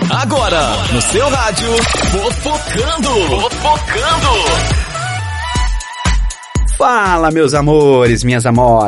Agora, no seu rádio, Fofocando. Fala, meus amores, minhas amoras.